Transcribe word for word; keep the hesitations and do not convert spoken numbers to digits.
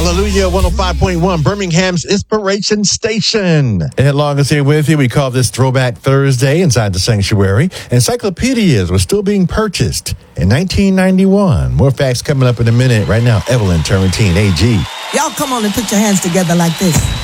Hallelujah, one oh five point one, Birmingham's Inspiration Station. Ed Long is here with you. We call this Throwback Thursday inside the sanctuary. Encyclopedias were still being purchased in nineteen ninety-one. More facts coming up in a minute. Right now, Evelyn Turrentine, A G. Y'all come on and put your hands together like this.